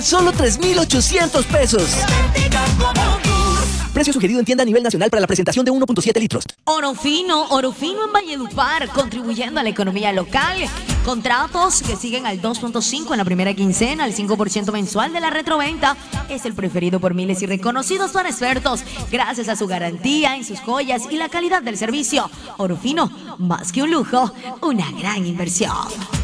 Solo 3,800 pesos. Precio sugerido en tienda a nivel nacional para la presentación de 1.7 litros. Oro fino en Valledupar, contribuyendo a la economía local. Contratos que siguen al 2.5 en la primera quincena, al 5% mensual de la retroventa. Es el preferido por miles y reconocidos por expertos, gracias a su garantía en sus joyas y la calidad del servicio. Oro fino, más que un lujo, una gran inversión.